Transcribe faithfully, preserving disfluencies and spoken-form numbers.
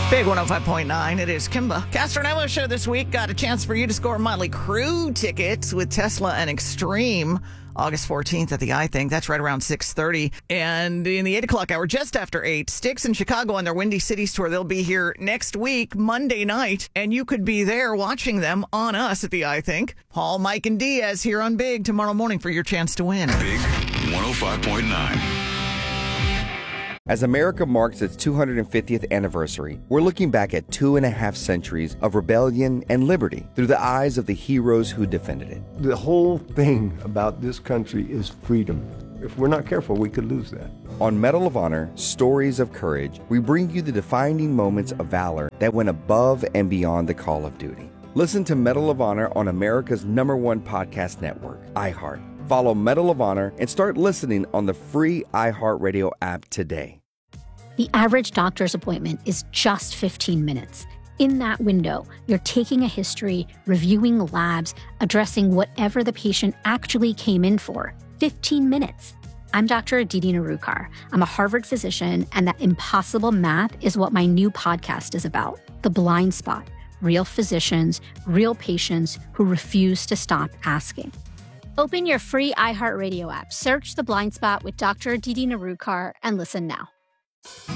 Big one oh five point nine, it is Kimba. Castro and Emma show this week got a chance for you to score Motley Crue tickets with Tesla and Extreme August fourteenth at the iThink. That's right around six thirty. And in the eight o'clock hour, just after eight, Styx in Chicago on their Windy Cities tour. They'll be here next week, Monday night, and you could be there watching them on us at the iThink. Paul, Mike, and Diaz here on Big tomorrow morning for your chance to win. Big one oh five point nine. As America marks its two hundred fiftieth anniversary, we're looking back at two and a half centuries of rebellion and liberty through the eyes of the heroes who defended it. The whole thing about this country is freedom. If we're not careful, we could lose that. On Medal of Honor, Stories of Courage, we bring you the defining moments of valor that went above and beyond the call of duty. Listen to Medal of Honor on America's number one podcast network, iHeart. Follow Medal of Honor and start listening on the free iHeartRadio app today. The average doctor's appointment is just fifteen minutes. In that window, you're taking a history, reviewing labs, addressing whatever the patient actually came in for. fifteen minutes. I'm Doctor Aditi Narukar. I'm a Harvard physician, and that impossible math is what my new podcast is about. The Blind Spot. Real physicians, real patients who refuse to stop asking. Open your free iHeartRadio app, search The Blind Spot with Doctor Aditi Narukar, and listen now.